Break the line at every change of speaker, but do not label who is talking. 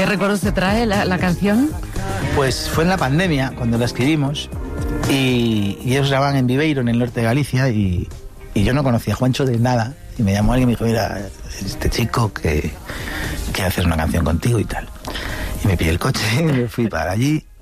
¿Qué recuerdos te trae la canción?
Pues fue en la pandemia cuando la escribimos y ellos grababan en Viveiro, en el norte de Galicia, y yo no conocía a Juancho de nada. Y me llamó alguien y me dijo, mira, este chico que quiere hacer una canción contigo y tal. Y me pillé el coche y me fui para allí.